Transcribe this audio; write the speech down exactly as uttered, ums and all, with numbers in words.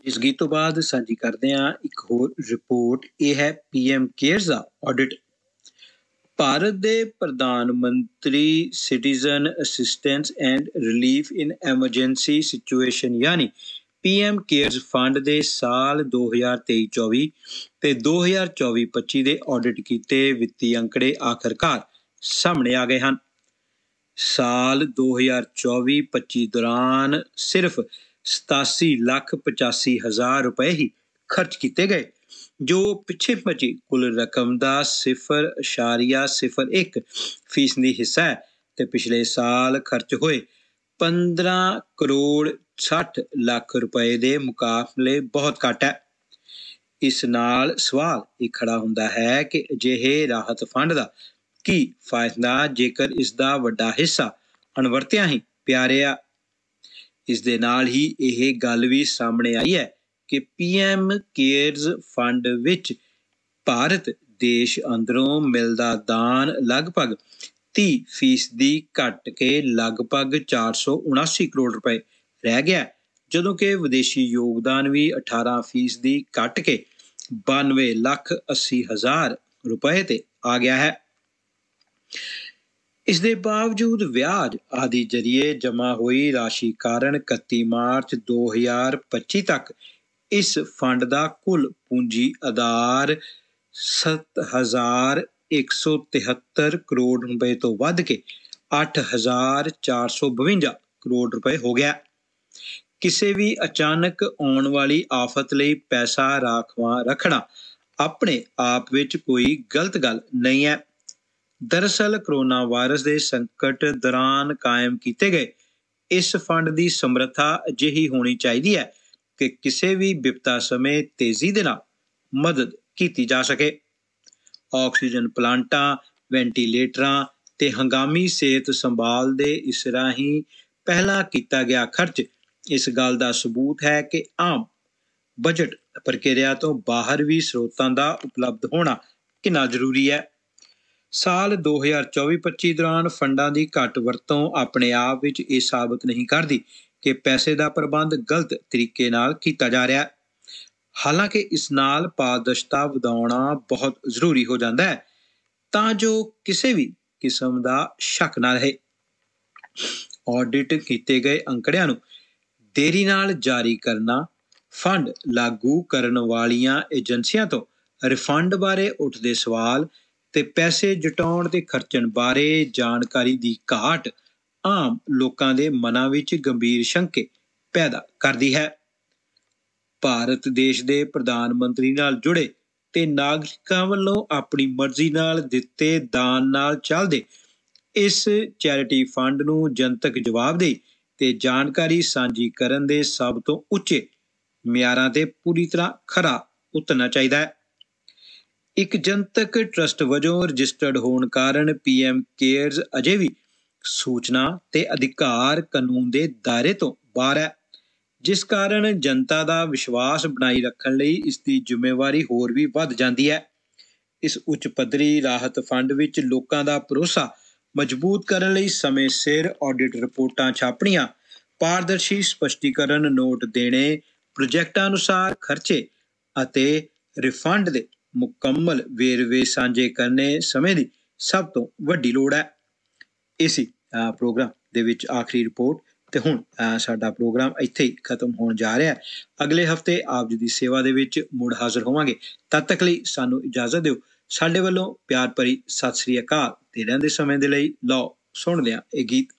ਇਸ ਗੀਤ ਤੋਂ ਬਾਅਦ ਸਾਂਝੀ ਕਰਦੇ ਹਾਂ ਇੱਕ ਹੋਰ ਰਿਪੋਰਟ। ਇਹ ਹੈ ਪੀ ਐਮ ਕੇਅਰਸ ਦਾ ਆਡਿਟ। ਭਾਰਤ ਦੇ ਪ੍ਰਧਾਨ ਮੰਤਰੀ citizen assistance and relief in emergency situation ਯਾਨੀ ਪੀ ਐਮ ਕੇਅਰਸ ਫੰਡ ਦੇ ਸਾਲ ਦੋ ਹਜ਼ਾਰ ਤੇਈ ਚੌਵੀ ਤੇ ਦੋ ਹਜ਼ਾਰ ਚੌਵੀ ਪੱਚੀ ਦੇ ਆਡਿਟ ਕੀਤੇ ਵਿੱਤੀ ਅੰਕੜੇ ਆਖਰਕਾਰ ਸਾਹਮਣੇ ਆ ਗਏ ਹਨ। ਸਾਲ ਦੋ ਹਜ਼ਾਰ ਚੌਵੀ ਪੱਚੀ ਦੌਰਾਨ ਸਿਰਫ ਸਤਾਸੀ ਲੱਖ ਪਚਾਸੀ ਹਜ਼ਾਰ ਰੁਪਏ ਹੀ ਖਰਚ ਕੀਤੇ ਗਏ, ਜੋ ਪਿੱਛੇ ਬਚੀ ਕੁੱਲ ਰਕਮ ਦਾ ਸਿਫਰ ਇਸ਼ਾਰੀਆ ਸਿਫਰ ਇੱਕ ਫੀਸਦੀ ਹਿੱਸਾ ਹੈ ਤੇ ਪਿਛਲੇ ਸਾਲ ਖਰਚ ਹੋਏ ਪੰਦਰਾਂ ਕਰੋੜ ਸੱਠ ਲੱਖ ਰੁਪਏ ਦੇ ਮੁਕਾਬਲੇ ਬਹੁਤ ਘੱਟ ਹੈ। ਇਸ ਨਾਲ ਸਵਾਲ ਇਹ ਖੜਾ ਹੁੰਦਾ ਹੈ ਕਿ ਅਜਿਹੇ ਰਾਹਤ ਫੰਡ ਦਾ ਕੀ ਫਾਇਦਾ ਜੇਕਰ ਇਸ ਦਾ ਵੱਡਾ ਹਿੱਸਾ ਅਣਵਰਤਿਆ ਹੀ ਪਿਆ ਰਿਹਾ। ਇਸ ਦੇ ਨਾਲ ਹੀ ਇਹ ਗੱਲ ਵੀ ਸਾਹਮਣੇ ਆਈ ਹੈ ਕਿ ਪੀ ਐਮ ਕੇਅਰਸ ਫੰਡ ਵਿੱਚ ਭਾਰਤ ਦੇਸ਼ ਅੰਦਰੋਂ ਮਿਲਦਾ ਦਾਨ ਲਗਭਗ ਤੀਹ ਫੀਸਦੀ ਘਟ ਕੇ ਲਗਭਗ ਚਾਰ ਸੌ ਉਨਾਸੀ ਕਰੋੜ ਰੁਪਏ ਰਹਿ ਗਿਆ, ਜਦੋਂ ਕਿ ਵਿਦੇਸ਼ੀ ਯੋਗਦਾਨ ਵੀ ਅਠਾਰਾਂ ਫੀਸਦੀ ਘਟ ਕੇ ਬਾਨਵੇਂ ਲੱਖ ਅੱਸੀ ਹਜ਼ਾਰ ਰੁਪਏ ਤੇ ਆ ਗਿਆ ਹੈ। ਇਸ ਦੇ ਬਾਵਜੂਦ ਵਿਆਜ ਆਦਿ ਜਰੀਏ ਜਮ੍ਹਾਂ ਹੋਈ ਰਾਸ਼ੀ ਕਾਰਨ ਇਕੱਤੀ ਮਾਰਚ ਦੋ ਹਜ਼ਾਰ ਪੱਚੀ ਤੱਕ ਇਸ ਫੰਡ ਦਾ ਕੁੱਲ ਪੂੰਜੀ ਆਧਾਰ ਸੱਤ ਹਜ਼ਾਰ ਇੱਕ ਸੌ ਤਿਹੱਤਰ ਕਰੋੜ ਰੁਪਏ ਤੋਂ ਵੱਧ ਕੇ ਅੱਠ ਹਜ਼ਾਰ ਚਾਰ ਸੌ ਬਵੰਜਾ ਕਰੋੜ ਰੁਪਏ ਹੋ ਗਿਆ। ਕਿਸੇ ਵੀ ਅਚਾਨਕ ਆਉਣ ਵਾਲੀ ਆਫਤ ਲਈ ਪੈਸਾ ਰਾਖਵਾਂ ਰੱਖਣਾ ਆਪਣੇ ਆਪ ਵਿੱਚ ਕੋਈ ਗਲਤ ਗੱਲ ਨਹੀਂ ਹੈ। ਦਰਅਸਲ ਕਰੋਨਾ ਵਾਇਰਸ ਦੇ ਸੰਕਟ ਦੌਰਾਨ ਕਾਇਮ ਕੀਤੇ ਗਏ ਇਸ ਫੰਡ ਦੀ ਸਮਰੱਥਾ ਅਜਿਹੀ ਹੋਣੀ ਚਾਹੀਦੀ ਹੈ ਕਿ ਕਿਸੇ ਵੀ ਵਿਪਤਾ ਸਮੇਂ ਤੇਜ਼ੀ ਦੇ ਨਾਲ ਮਦਦ ਕੀਤੀ ਜਾ ਸਕੇ। ਆਕਸੀਜਨ ਪਲਾਂਟਾਂ, ਵੈਂਟੀਲੇਟਰਾਂ ਤੇ ਹੰਗਾਮੀ ਸਿਹਤ ਸੰਭਾਲ ਦੇ ਇਸ ਰਾਹੀਂ ਪਹਿਲਾਂ ਕੀਤਾ ਗਿਆ ਖਰਚ ਇਸ ਗੱਲ ਦਾ ਸਬੂਤ ਹੈ ਕਿ ਆਮ ਬਜਟ ਪ੍ਰਕਿਰਿਆ ਤੋਂ ਬਾਹਰ ਵੀ ਸਰੋਤਾਂ ਦਾ ਉਪਲਬਧ ਹੋਣਾ ਕਿੰਨਾ ਜ਼ਰੂਰੀ ਹੈ। ਸਾਲ ਦੋ ਹਜ਼ਾਰ ਚੌਵੀ ਪੱਚੀ ਦੌਰਾਨ ਫੰਡਾਂ ਦੀ ਘੱਟ ਵਰਤੋਂ ਆਪਣੇ ਆਪ ਵਿੱਚ ਇਹ ਸਾਬਤ ਨਹੀਂ ਕਰਦੀ ਕਿ ਪੈਸੇ ਦਾ ਪ੍ਰਬੰਧ ਗਲਤ ਤਰੀਕੇ ਨਾਲ ਕੀਤਾ ਜਾ ਰਿਹਾ ਹੈ। ਹਾਲਾਂਕਿ ਇਸ ਨਾਲ ਪਾਰਦਰਸ਼ਤਾ ਵਧਾਉਣਾ ਬਹੁਤ ਜ਼ਰੂਰੀ ਹੋ ਜਾਂਦਾ ਹੈ ਤਾਂ ਜੋ ਕਿਸੇ ਵੀ ਕਿਸਮ ਦਾ ਸ਼ੱਕ ਨਾ ਰਹੇ। ਆਡਿਟ ਕੀਤੇ ਗਏ ਅੰਕੜਿਆਂ ਨੂੰ ਦੇਰੀ ਨਾਲ ਜਾਰੀ ਕਰਨਾ, ਫੰਡ ਲਾਗੂ ਕਰਨ ਵਾਲੀਆਂ ਏਜੰਸੀਆਂ ਤੋਂ ਰਿਫੰਡ ਬਾਰੇ ਉੱਠਦੇ ਸਵਾਲ ਤੇ ਪੈਸੇ ਜਟਾਉਣ ਤੇ ਖਰਚਣ ਬਾਰੇ ਜਾਣਕਾਰੀ ਦੀ ਘਾਟ ਆਮ ਲੋਕਾਂ ਦੇ ਮਨਾਂ ਵਿੱਚ ਗੰਭੀਰ ਸ਼ੰਕੇ ਪੈਦਾ ਕਰਦੀ ਹੈ। ਭਾਰਤ ਦੇਸ਼ ਦੇ ਪ੍ਰਧਾਨ ਮੰਤਰੀ ਨਾਲ ਜੁੜੇ ਤੇ ਨਾਗਰਿਕਾਂ ਵੱਲੋਂ ਆਪਣੀ ਮਰਜ਼ੀ ਨਾਲ ਦਿੱਤੇ ਦਾਨ ਨਾਲ ਚੱਲਦੇ ਇਸ ਚੈਰਿਟੀ ਫੰਡ ਨੂੰ ਜਨਤਕ ਜਵਾਬਦੇਹੀ ਤੇ ਜਾਣਕਾਰੀ ਸਾਂਝੀ ਕਰਨ ਦੇ ਸਭ ਤੋਂ ਉੱਚੇ ਮਿਆਰਾਂ ਤੇ ਪੂਰੀ ਤਰ੍ਹਾਂ ਖਰਾ ਉਤਰਨਾ ਚਾਹੀਦਾ ਹੈ। ਇੱਕ ਜਨਤਕ ਟਰਸਟ ਵਜੋਂ ਰਜਿਸਟਰਡ ਹੋਣ ਕਾਰਨ ਪੀ ਐਮ ਕੇਅਰਸ ਅਜੇ ਵੀ ਸੂਚਨਾ ਤੇ ਅਧਿਕਾਰ ਕਾਨੂੰਨ ਦੇ ਦਾਇਰੇ ਤੋਂ ਬਾਹਰ ਹੈ, ਜਿਸ ਕਾਰਨ ਜਨਤਾ ਦਾ ਵਿਸ਼ਵਾਸ ਬਣਾਈ ਰੱਖਣ ਲਈ ਇਸ ਦੀ ਜ਼ਿੰਮੇਵਾਰੀ ਹੋਰ ਵੀ ਵੱਧ ਜਾਂਦੀ ਹੈ। ਇਸ ਉੱਚ ਪੱਧਰੀ ਰਾਹਤ ਫੰਡ ਵਿੱਚ ਲੋਕਾਂ ਦਾ ਭਰੋਸਾ ਮਜ਼ਬੂਤ ਕਰਨ ਲਈ ਸਮੇਂ ਸਿਰ ਆਡਿਟ ਰਿਪੋਰਟਾਂ ਛਾਪਣੀਆਂ, ਪਾਰਦਰਸ਼ੀ ਸਪਸ਼ਟੀਕਰਨ ਨੋਟ ਦੇਣੇ, ਪ੍ਰੋਜੈਕਟਾਂ ਅਨੁਸਾਰ ਖਰਚੇ ਅਤੇ ਰਿਫੰਡ ਦੇ ਮੁਕੰਮਲ ਵੇਰਵੇ ਸਾਂਝੇ ਕਰਨੇ ਸਮੇਂ ਦੀ ਸਭ ਤੋਂ ਵੱਡੀ ਲੋੜ ਹੈ। ਇਸੇ ਪ੍ਰੋਗਰਾਮ ਦੇ ਵਿੱਚ ਆਖਰੀ ਰਿਪੋਰਟ ਤੇ ਹੁਣ ਸਾਡਾ ਪ੍ਰੋਗਰਾਮ ਇੱਥੇ ਹੀ ਖਤਮ ਹੋਣ ਜਾ ਰਿਹਾ ਹੈ। ਅਗਲੇ ਹਫਤੇ ਆਪ ਜੀ ਦੀ ਸੇਵਾ ਦੇ ਵਿੱਚ ਮੁੜ ਹਾਜ਼ਰ ਹੋਵਾਂਗੇ। ਤਦ ਤੱਕ ਲਈ ਸਾਨੂੰ ਇਜਾਜ਼ਤ ਦਿਓ। ਸਾਡੇ ਵੱਲੋਂ ਪਿਆਰ ਭਰੀ ਸਤਿ ਸ੍ਰੀ ਅਕਾਲ ਤੇ ਰਹਿੰਦੇ ਸਮੇਂ ਦੇ ਲਈ ਲਓ ਸੁਣ ਲਿਆ ਇਹ ਗੀਤ।